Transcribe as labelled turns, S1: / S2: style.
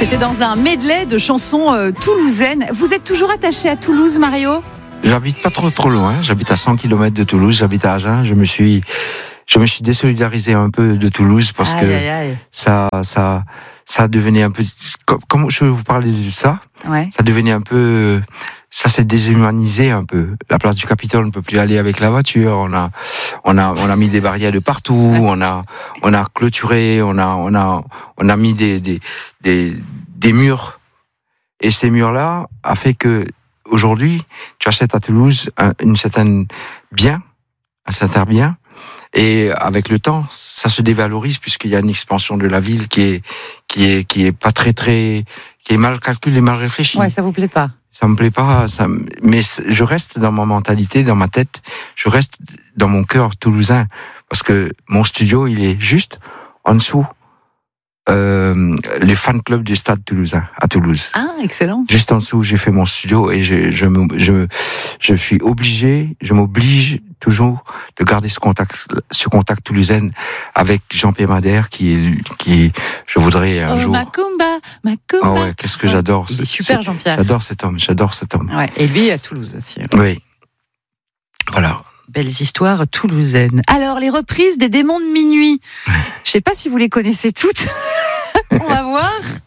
S1: C'était dans un medley de chansons toulousaines. Vous êtes toujours attaché à Toulouse, Mario ?
S2: J'habite pas trop loin. J'habite à 100 km de Toulouse. J'habite à Agen. Je me suis désolidarisé un peu de Toulouse parce que ça devenait un peu, comme je vous parlais de ça, ça devenait un peu, ça s'est déshumanisé un peu. La place du Capitole, on ne peut plus aller avec la voiture. On a mis des barrières de partout. On a clôturé. On a mis des murs. Et ces murs-là a fait que aujourd'hui, tu achètes à Toulouse un certain bien. Et avec le temps, ça se dévalorise puisqu'il y a une expansion de la ville qui est pas qui est mal calculée, mal réfléchie.
S1: Ouais, ça vous plaît pas?
S2: Ça me plaît pas, mais je reste dans ma mentalité, dans ma tête, je reste dans mon cœur toulousain parce que mon studio, il est juste en dessous les fan clubs du Stade Toulousain à Toulouse.
S1: Ah, excellent.
S2: Juste en dessous, j'ai fait mon studio et je m'oblige toujours de garder ce contact toulousain avec Jean-Pierre Madère qui je voudrais un jour.
S1: Macumba.
S2: Ah ouais, qu'est-ce que j'adore.
S1: Il est super, Jean-Pierre.
S2: J'adore cet homme.
S1: Ouais, et lui à Toulouse aussi.
S2: Oui. Voilà.
S1: Belles histoires toulousaines. Alors, les reprises des Démons de minuit. Je sais pas si vous les connaissez toutes. On va voir.